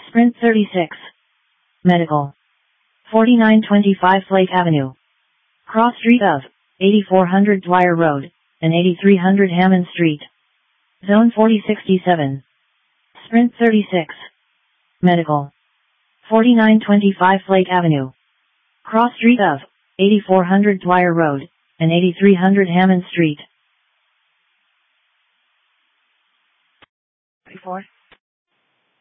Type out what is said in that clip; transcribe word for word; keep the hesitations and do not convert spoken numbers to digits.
Sprint thirty-six. Medical. forty-nine twenty-five Flake Avenue. Cross street of eighty-four hundred Dwyer Road and eighty-three hundred Hammond Street. Zone forty sixty-seven. Sprint thirty-six. Medical. forty-nine twenty-five Flake Avenue. Cross street of eighty-four hundred Dwyer Road and eighty-three hundred Hammond Street. Before.